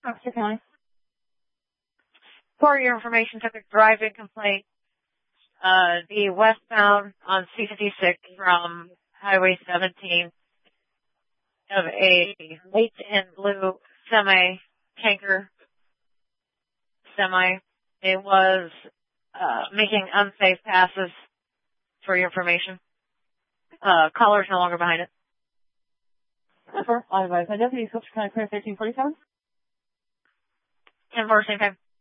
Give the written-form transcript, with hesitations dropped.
Officer County. For your information, took a driving complaint, the westbound on C56 from Highway 17 of a white and blue tanker semi. It was, making unsafe passes for your information. Collar's no longer behind it. I advise my deputy, Coach County Clear 1347. 10-4, same time.